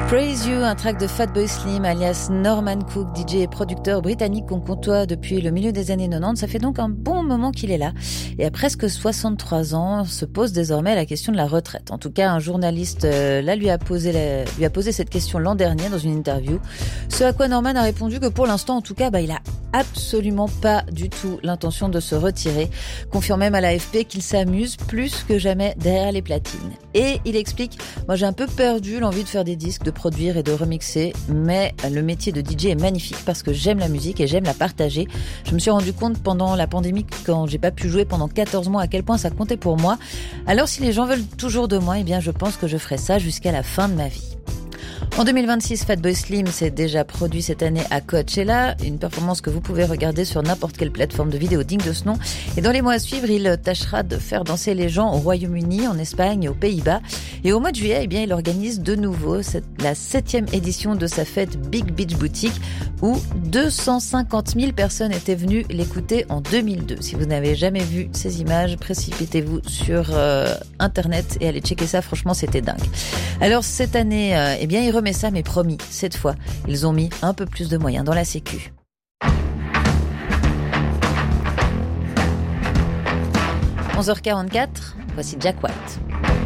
Praise You, un track de Fatboy Slim alias Norman Cook, DJ et producteur britannique qu'on côtoie depuis le milieu des années 90. Ça fait donc un bon moment qu'il est là. Et à presque 63 ans, se pose désormais la question de la retraite. En tout cas, un journaliste lui a posé cette question l'an dernier dans une interview. Ce à quoi Norman a répondu que pour l'instant, en tout cas, il a absolument pas du tout l'intention de se retirer. Confiant même à l'AFP qu'il s'amuse plus que jamais derrière les platines. Et il explique, moi j'ai un peu perdu l'envie de faire des disques, de produire et de remixer, mais le métier de DJ est magnifique parce que j'aime la musique et j'aime la partager. Je me suis rendu compte pendant la pandémie, quand j'ai pas pu jouer pendant 14 mois, à quel point ça comptait pour moi. Alors si les gens veulent toujours de moi, je pense que je ferai ça jusqu'à la fin de ma vie. En 2026, Fatboy Slim s'est déjà produit cette année à Coachella, une performance que vous pouvez regarder sur n'importe quelle plateforme de vidéo digne de ce nom. Et dans les mois à suivre, il tâchera de faire danser les gens au Royaume-Uni, en Espagne, aux Pays-Bas. Et au mois de juillet, il organise de nouveau la 7e édition de sa fête Big Beach Boutique, où 250 000 personnes étaient venues l'écouter en 2002. Si vous n'avez jamais vu ces images, précipitez-vous sur Internet et allez checker ça. Franchement, c'était dingue. Alors cette année, il remet ça, mais promis, cette fois, ils ont mis un peu plus de moyens dans la sécu. 11h44, voici Jack White.